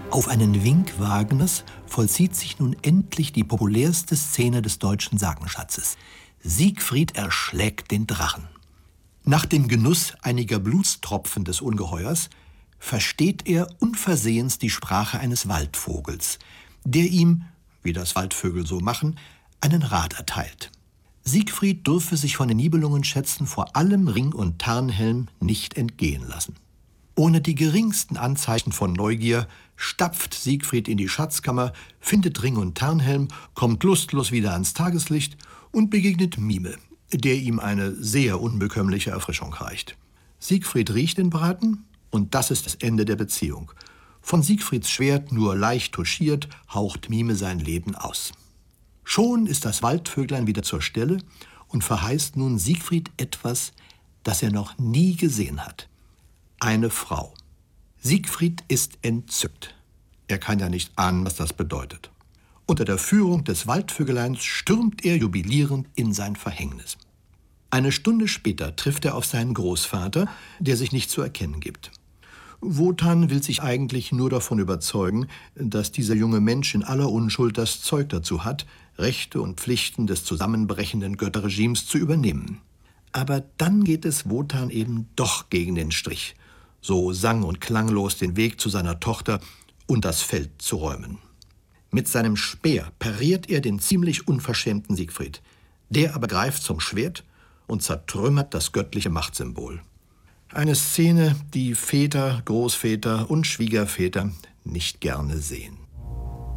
Auf einen Wink Wagners vollzieht sich nun endlich die populärste Szene des deutschen Sagenschatzes. Siegfried erschlägt den Drachen. Nach dem Genuss einiger Blutstropfen des Ungeheuers versteht er unversehens die Sprache eines Waldvogels, der ihm, wie das Waldvögel so machen, einen Rat erteilt. Siegfried dürfe sich von den Nibelungenschätzen vor allem Ring und Tarnhelm nicht entgehen lassen. Ohne die geringsten Anzeichen von Neugier stapft Siegfried in die Schatzkammer, findet Ring und Tarnhelm, kommt lustlos wieder ans Tageslicht und begegnet Mime, der ihm eine sehr unbekömmliche Erfrischung reicht. Siegfried riecht den Braten und das ist das Ende der Beziehung. Von Siegfrieds Schwert nur leicht touchiert, haucht Mime sein Leben aus. Schon ist das Waldvöglein wieder zur Stelle und verheißt nun Siegfried etwas, das er noch nie gesehen hat. Eine Frau. Siegfried ist entzückt. Er kann ja nicht ahnen, was das bedeutet. Unter der Führung des Waldvögeleins stürmt er jubilierend in sein Verhängnis. Eine Stunde später trifft er auf seinen Großvater, der sich nicht zu erkennen gibt. Wotan will sich eigentlich nur davon überzeugen, dass dieser junge Mensch in aller Unschuld das Zeug dazu hat, Rechte und Pflichten des zusammenbrechenden Götterregimes zu übernehmen. Aber dann geht es Wotan eben doch gegen den Strich, so sang- und klanglos den Weg zu seiner Tochter und das Feld zu räumen. Mit seinem Speer pariert er den ziemlich unverschämten Siegfried. Der aber greift zum Schwert und zertrümmert das göttliche Machtsymbol. Eine Szene, die Väter, Großväter und Schwiegerväter nicht gerne sehen.